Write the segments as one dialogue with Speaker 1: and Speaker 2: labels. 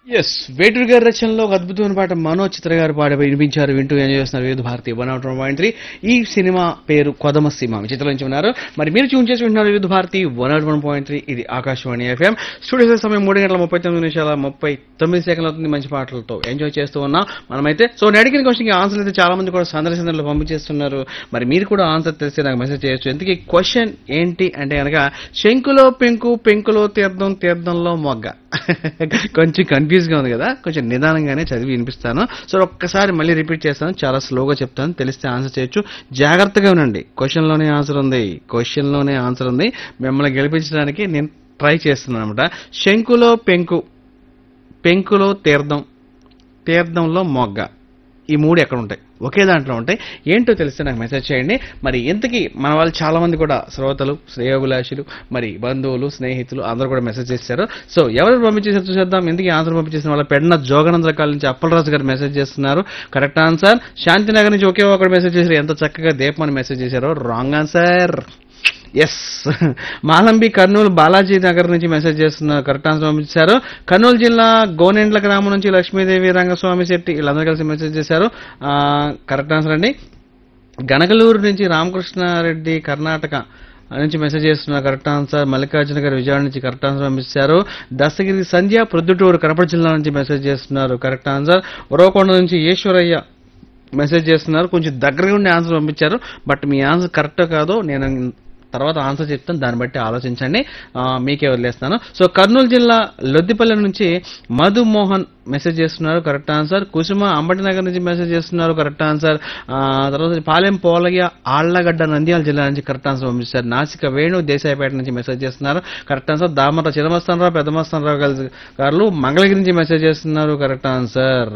Speaker 1: Yes Veturi గారి రచనలో ఒక అద్భుతమైన పాట మనోజ్ చిత్ర గారు పాట వినిపించారు. వింటూ ఎంజాయ్ చేస్తున్నారు వివిధ భారతి 101.3. ఈ సినిమా పేరు కొదమసీమ చిత్రం నుంచి ఉన్నారు. మరి మీరు ట్యూన్ చేసి వింటున్నారు వివిధ భారతి 101.3. ఇది ఆకాశవాణి ఎఫ్ఎం. స్టూడియో సమయం 3:39 అవుతుంది. మంచి పాటలతో ఎంజాయ్ చేస్తూ ఉన్నాం మనమైతే. సో నేను అడిగిన క్వశ్చన్కి ఆన్సర్ అయితే చాలా మంది కూడా సందర్శనలో పంపించేస్తున్నారు. మరి మీరు కూడా ఆన్సర్ తెలిస్తే నాకు మెసేజ్ చేయొచ్చు. ఎందుకు క్వశ్చన్ ఏంటి అంటే కనుక శంకులో పెంకు పెంకులో తీర్థం తీర్థంలో మొగ్గ. కొంచెం కన్ఫ్యూజ్ గా ఉంది కదా, కొంచెం నిదానంగానే చదివి వినిపిస్తాను. సో ఒక్కసారి మళ్ళీ రిపీట్ చేస్తాను, చాలా స్లోగా చెప్తాను, తెలిస్తే ఆన్సర్ చేయొచ్చు. జాగ్రత్తగా ఉండండి, క్వశ్చన్ లోనే ఆన్సర్ ఉంది, క్వశ్చన్ లోనే ఆన్సర్ ఉంది. మిమ్మల్ని గెలిపించడానికి నేను ట్రై చేస్తున్నాను అనమాట. శంకులో పెంకు పెంకులో తీర్థం తీర్థంలో మొగ్గ, ఈ మూడు ఎక్కడ ఉంటాయి? ఒకే దాంట్లో ఉంటాయి. ఏంటో తెలిస్తే నాకు మెసేజ్ చేయండి. మరి ఇంతకీ మన వాళ్ళు చాలా మంది కూడా శ్రోతలు, శ్రేయోభిలాషులు, మరి బంధువులు, స్నేహితులు అందరూ కూడా మెసేజ్ చేశారు. సో ఎవరు పంపించేసారు చూసేద్దాం. ఇంతకీ ఆన్సర్ పంపించేసిన వాళ్ళ పెడన జోగనంద రకాల నుంచి అప్పలరాజు గారు మెసేజ్ చేస్తున్నారు. Correct answer. శాంతినగర్ నుంచి ఒకే ఒకటి మెసేజ్ చేశారు. ఎంత చక్కగా దీపమని మెసేజ్ చేశారో. Wrong answer. Yes. మాలంబి Kurnool Balaji Nagar నుంచి మెసేజ్ చేస్తున్నారు. కరెక్ట్ ఆన్సర్ పంపించారు. కర్నూలు జిల్లా గోనెండ్ల గ్రామం నుంచి లక్ష్మీదేవి రంగస్వామి శెట్టి వీళ్ళందరూ కలిసి మెసేజ్ చేశారు. కరెక్ట్ ఆన్సర్ అండి. గనగలూరు నుంచి రామకృష్ణారెడ్డి కర్ణాటక నుంచి మెసేజ్ చేస్తున్నారు. Correct answer. మల్లికార్జున గారు విజయవాడ నుంచి కరెక్ట్ ఆన్సర్ పంపించారు. దస్తగిరి సంధ్య ప్రొద్దుటూరు కడప జిల్లా నుంచి మెసేజ్ చేస్తున్నారు. Correct answer. ఉరవకొండ నుంచి ఈశ్వరయ్య మెసేజ్ చేస్తున్నారు. కొంచెం దగ్గరగా ఉండే ఆన్సర్ పంపించారు. బట్ మీ ఆన్సర్ కరెక్టో కాదో నేను తర్వాత ఆన్సర్ చెప్తాను, దాన్ని బట్టి ఆలోచించండి. మీకే వదిలేస్తాను. సో కర్నూలు జిల్లా లొద్దిపల్లి నుంచి మధు మోహన్ మెసేజ్ చేస్తున్నారు. Correct answer. కుసుమ అంబటినగర్ నుంచి మెసేజ్ చేస్తున్నారు. Correct answer. తర్వాత పాలెం పోలయ్య ఆళ్లగడ్డ నంద్యాల జిల్లా నుంచి కరెక్ట్ ఆన్సర్ పంపిస్తారు. నాసిక వేణు దేశాయపేట నుంచి మెసేజ్ చేస్తున్నారు. Correct answer. దామర చిన్నమస్తానరావు పెద్దమస్తానరావు గారు మంగళగిరి నుంచి మెసేజ్ చేస్తున్నారు. Correct answer.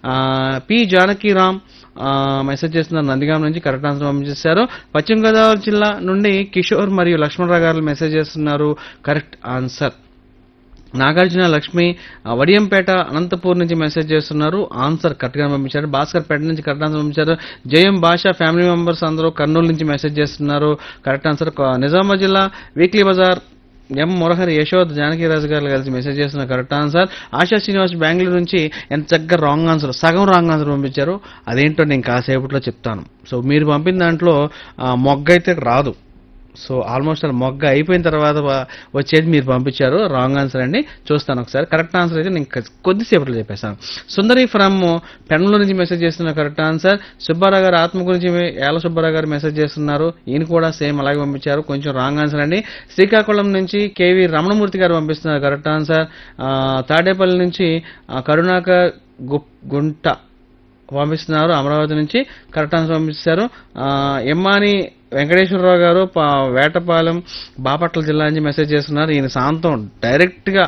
Speaker 1: P Janakiram message చేస్తున్నారు నందిగాం నుంచి. కరెక్ట్ ఆన్సర్ పంపించేశారు. పశ్చిమ గోదావరి జిల్లా నుండి కిషోర్ మరియు లక్ష్మణరావు గారు మెసేజ్ చేస్తున్నారు. Correct answer. నాగార్జున లక్ష్మి వడియంపేట అనంతపూర్ నుంచి మెసేజ్ చేస్తున్నారు. ఆన్సర్ కరెక్ట్ గా పంపించారు. భాస్కర్ పేట నుంచి కరెక్ట్ ఆన్సర్ పంపించారు. జయం భాష ఫ్యామిలీ మెంబర్స్ అందరూ కర్నూలు నుంచి మెసేజ్ చేస్తున్నారు. Correct answer. నిజామాబాద్ జిల్లా వీక్లీ బజార్ ఎం మురహరి యశోద్ జానకిరాజు గారు కలిసి మెసేజ్ చేస్తున్న. Correct answer. ఆశా శ్రీనివాస్ బెంగళూరు నుంచి ఎంత చక్కగా రాంగ్ ఆన్సర్, సగం రాంగ్ ఆన్సర్ పంపించారు. అదేంటో నేను కాసేపట్లో చెప్తాను. సో మీరు పంపిన దాంట్లో మొగ్గ అయితే రాదు. సో ఆల్మోస్ట్ అలా మొగ్గ అయిపోయిన తర్వాత వచ్చేది మీరు పంపించారు. రాంగ్ ఆన్సర్ అండి. చూస్తాను ఒకసారి. కరెక్ట్ ఆన్సర్ అయితే నేను కొద్దిసేపట్లో చెప్పేస్తాను. సుందరి ఫ్రమ్ పెన్లో నుంచి మెసేజ్ చేస్తున్నారు. Correct answer. సుబ్బారావు గారు ఆత్మ గురించి ఏల సుబ్బారావు గారు మెసేజ్ చేస్తున్నారు. ఈయన కూడా సేమ్ అలాగే పంపించారు. కొంచెం రాంగ్ ఆన్సర్ అండి. శ్రీకాకుళం నుంచి కేవీ రమణమూర్తి గారు పంపిస్తున్నారు. Correct answer. తాడేపల్లి నుంచి కరుణాకర్ గుంట పంపిస్తున్నారు. అమరావతి నుంచి కరెక్ట్ ఆన్సర్ పంపిస్తారు. ఎమ్మాని వెంకటేశ్వరరావు గారు వేటపాలెం బాపట్ల జిల్లా నుంచి మెసేజ్ చేస్తున్నారు. ఈయన శాంతం డైరెక్ట్ గా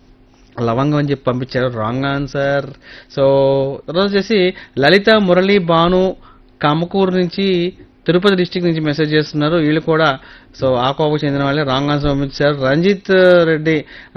Speaker 1: లవంగం అని చెప్పి పంపించారు. Wrong answer. సో తర్వాత వచ్చేసి లలిత మురళి భాను కమకూరు నుంచి తిరుపతి డిస్టిక్ నుంచి మెసేజ్ చేస్తున్నారు. వీళ్ళు కూడా సో ఆకోవకు చెందిన వాళ్ళే. రాంగ్ ఆన్సర్ పంపించారు. రంజిత్ రెడ్డి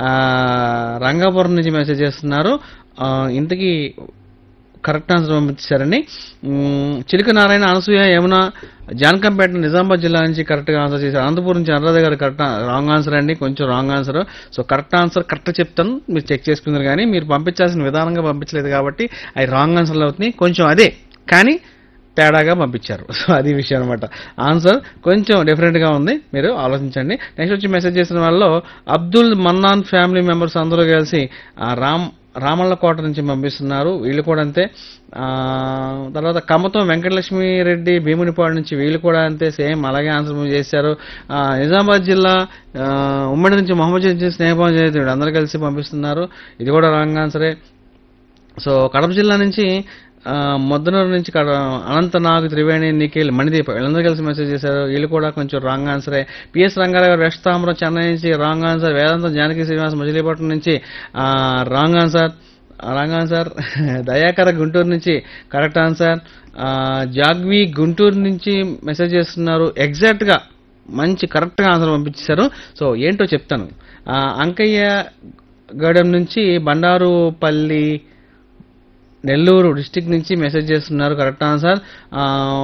Speaker 1: రంగాపురం నుంచి మెసేజ్ చేస్తున్నారు. ఇంతకీ కరెక్ట్ ఆన్సర్ పంపించారండి. చిలుక నారాయణ అనసూయ యమున జానకంపేట నిజామాబాద్ జిల్లా నుంచి కరెక్ట్ గా ఆన్సర్ చేశారు. అనంతపురం నుంచి అనురాధ గారు కరెక్ట్ రాంగ్ ఆన్సర్ అండి. కొంచెం wrong answer. So correct answer correct చెప్తాను, మీరు చెక్ చేసుకున్నారు. కానీ మీరు పంపించాల్సిన విధానంగా పంపించలేదు కాబట్టి అవి రాంగ్ ఆన్సర్లు అవుతున్నాయి. కొంచెం అదే కానీ తేడాగా పంపించారు. సో అది విషయం అనమాట. ఆన్సర్ కొంచెం డిఫరెంట్ గా ఉంది, మీరు ఆలోచించండి. నెక్స్ట్ వచ్చి మెసేజ్ చేసిన వాళ్ళలో అబ్దుల్ మన్నాన్ ఫ్యామిలీ మెంబర్స్ అందరూ కలిసి రామళ్ళకోట నుంచి పంపిస్తున్నారు. వీళ్ళు కూడా అంతే. తర్వాత కమతం వెంకటలక్ష్మి రెడ్డి భీమునిపాడు నుంచి వీళ్ళు కూడా అంతే, సేమ్ అలాగే ఆన్సర్ చేశారు. నిజామాబాద్ జిల్లా ఉమ్మడి నుంచి మొహమ్మద్ నుంచి స్నేహభావం చేసి అందరూ కలిసి పంపిస్తున్నారు. ఇది కూడా రాంగ్ ఆన్సరే. సో కడప జిల్లా నుంచి మొద్దనూరు నుంచి అనంతనాగ్ త్రివేణి నిఖిల్ మణిదీప్ వీళ్ళందరూ కలిసి మెసేజ్ చేశారు. వీళ్ళు కూడా కొంచెం wrong ఆన్సరే. PS Rangarao west Tambaram Chennai నుంచి రాంగ్ ఆన్సర్. వేదాంతం జానకి శ్రీనివాస్ మజిలీపట్నం నుంచి wrong answer. Wrong answer. దయాకర Guntur నుంచి కరెక్ట్ ఆన్సర్. జాగ్వి గుంటూరు నుంచి మెసేజ్ చేస్తున్నారు. ఎగ్జాక్ట్ గా మంచి కరెక్ట్ గా ఆన్సర్ పంపించారు. సో ఏంటో చెప్తాను. అంకయ్య గూడెం నుంచి బండారుపల్లి నెల్లూరు డిస్టిక్ నుంచి మెసేజ్ చేస్తున్నారు. Correct answer.